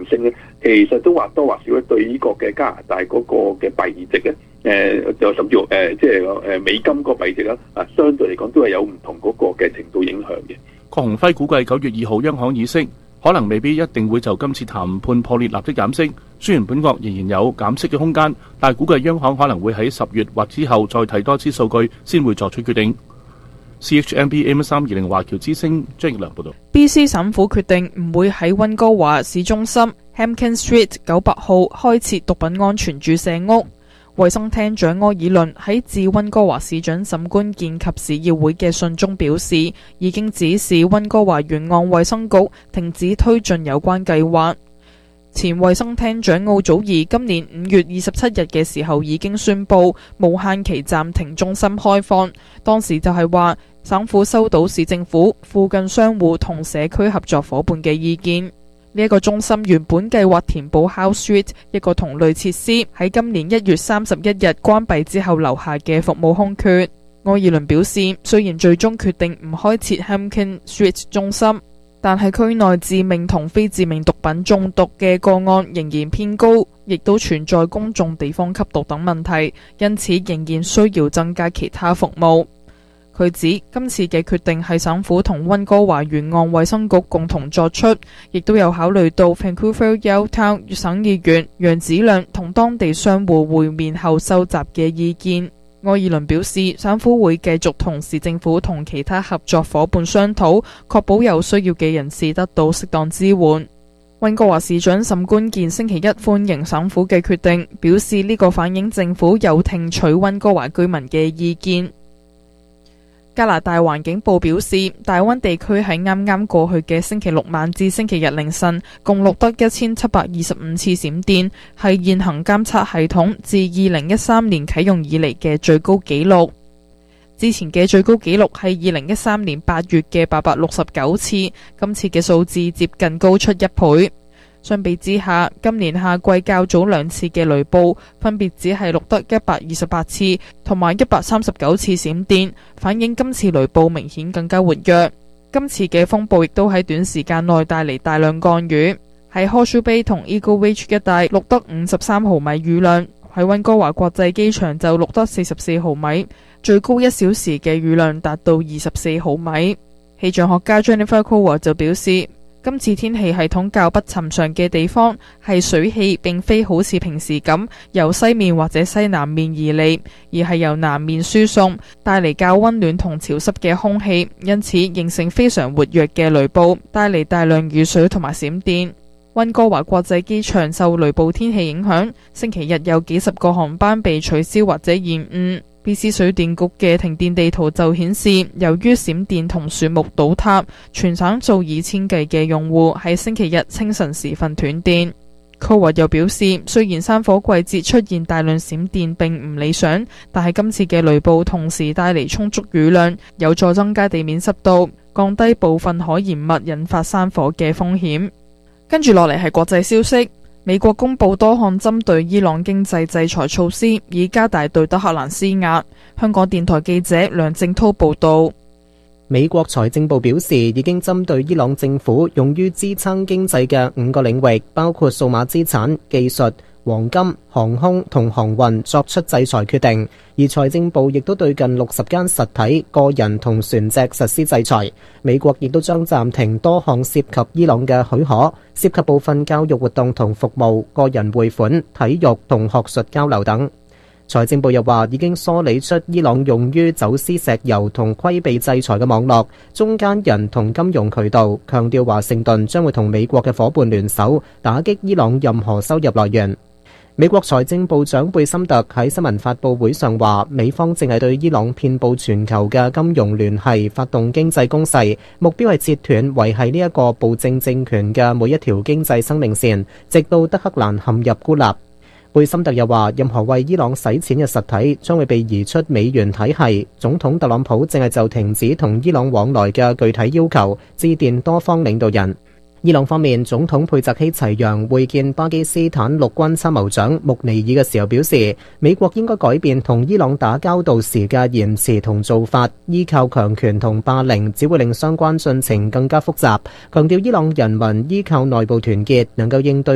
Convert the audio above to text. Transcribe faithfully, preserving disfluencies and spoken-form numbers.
升咧，其實都或多或少咧對呢個嘅加拿大嗰個嘅幣值咧，誒就甚至乎誒即係誒美金個幣值啦，啊相對嚟講都係有唔同嗰個嘅程度影響嘅。 郭鴻輝估計九月二號央行議息可能未必一定會就今次談判破裂立即減息，雖然本國仍然有減息嘅空間，但係估計央行可能會喺十月或之後再睇多次數據先會作出決定。C H M B A M 三二零華僑之聲張奕良報道。 B C 省府決定唔會喺溫哥華市中心 Hampkin Street 九百號開設毒品安全注射屋。衛生廳長柯爾倫喺致溫哥華市長沈觀健及市議會嘅信中表示，已經指示溫哥華沿岸衛生局停止推進有關計劃。前衛生廳長奧祖兒今年五月二十七日嘅時候已經宣布無限期暫停中心開放，當時就係話省府收到市政府、附近商戶同社區合作伙伴嘅意見。呢一個中心原本計劃填補 House Street 一個同類設施喺今年一月三十一日關閉之後留下嘅服務空缺。柯爾倫表示，雖然最終決定唔開設 Hampkin Street 中心，但係區內致命同非致命毒品中毒嘅個案仍然偏高，亦都存在公眾地方吸毒等問題，因此仍然需要增加其他服務。佢指今次嘅決定係省府同溫哥華沿岸衛生局共同作出，亦都有考慮到 Vancouver Yaletown 省議員楊子亮同當地商戶會面後收集嘅意見。柯爾倫表示，省府會繼續同市政府同其他合作伙伴商討，確保有需要嘅人士得到適當支援。溫哥華市長沈觀健星期一歡迎省府嘅決定，表示呢個反映政府有聽取溫哥華居民嘅意見。加拿大環境部表示，大溫地區喺啱啱過去嘅星期六晚至星期日凌晨，共錄得一千七百二十五次閃電，係現行監測系統自二零一三年啟用以嚟嘅最高紀錄。之前嘅最高紀錄係二零一三年八月嘅八百六十九次，今次嘅數字接近高出一倍。相比之下，今年夏季較早兩次嘅雷暴分別只係錄得一百二十八次同埋一百三十九次閃電，反映今次雷暴明顯更加活躍。今次嘅風暴亦都喺短時間內帶嚟大量降雨，喺 Horseshoe Bay 同 Eagle Ridge 一帶錄得五十三毫米雨量，喺溫哥華國際機場就錄得四十四毫米，最高一小時嘅雨量達到二十四毫米。氣象學家 Jennifer Coward 就表示，今次天氣系統較不尋常嘅地方係水氣並非好似平時咁由西面或者西南面而嚟，而係由南面輸送，帶嚟較溫暖同潮濕嘅空氣，因此形成非常活躍嘅雷暴，帶嚟大量雨水同埋閃電。溫哥華國際機場受雷暴天氣影響，星期日有幾十個航班被取消或者延誤。B C 水電局嘅停電地圖就顯示，由於閃電同樹木倒塌，全省數以千計嘅用戶喺星期日清晨時分斷電。Coward 又表示，雖然山火季節出現大量閃電並唔理想，但係今次嘅雷暴同時帶嚟充足雨量，有助增加地面濕度，降低部分可燃物引發山火嘅風險。跟住落嚟係國際消息。美國公布多項針對伊朗經濟制裁措施，以加大對德黑蘭施壓。香港電台記者梁正濤報道。 美國財政部表示，已經針對伊朗政府用於支撐經濟嘅五個領域，包括數碼資產、技術、黃金、航空同航運作出制裁決定，而財政部亦都對近六十間實體、個人同船隻實施制裁。美國亦都將暫停多項涉及伊朗嘅許可，涉及部分教育活動同服務、個人匯款、體育同學術交流等。財政部又話，已經梳理出伊朗用於走私石油同規避制裁嘅網絡、中間人同金融渠道，強調華盛頓將會同美國嘅夥伴聯手，打擊伊朗任何收入來源。美國財政部長貝森特喺新聞發佈會上話，美方正係對伊朗遍佈全球嘅金融聯繫發動經濟攻勢，目標係切斷維繫呢一個暴政政權嘅每一條經濟生命線，直到德黑蘭陷入孤立。貝森特又話，任何為伊朗洗錢嘅實體將會被移出美元體系。總統特朗普正係就停止同伊朗往來嘅具體要求致電多方領導人。伊朗方面，總統佩澤希齊揚會見巴基斯坦陸軍參謀長穆尼爾嘅時候表示，美國應該改變同伊朗打交道時嘅言辭同做法，依靠強權同霸凌只會令相關進程更加複雜，強調伊朗人民依靠內部團結能夠應對